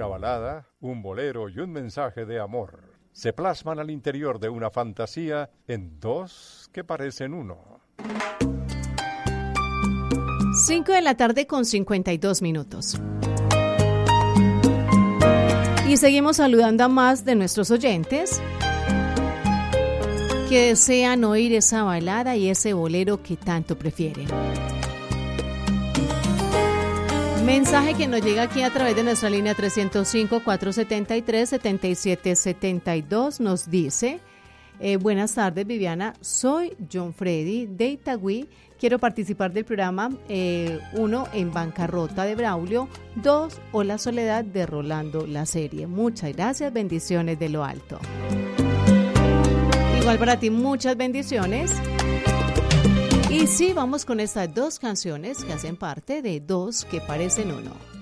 balada, un bolero y un mensaje de amor se plasman al interior de una fantasía en dos que parecen uno. 5 de la tarde con 52 minutos. Y seguimos saludando a más de nuestros oyentes que desean oír esa balada y ese bolero que tanto prefieren. Mensaje que nos llega aquí a través de nuestra línea 305-473-7772 nos dice: buenas tardes, Viviana, soy John Freddy de Itagüí. Quiero participar del programa 1 en Bancarrota de Braulio, 2 o La Soledad de Rolando la serie. Muchas gracias, bendiciones de lo alto. Igual para ti, muchas bendiciones. Y sí, vamos con estas dos canciones que hacen parte de Dos que parecen uno.